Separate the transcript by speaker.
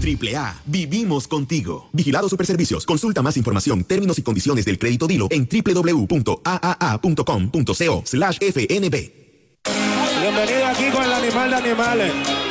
Speaker 1: AAA, vivimos contigo. Vigilado Superservicios. Consulta más información, términos y condiciones del crédito Dilo en www.aaa.com.co/FNB.
Speaker 2: Bienvenido aquí con el animal de animales.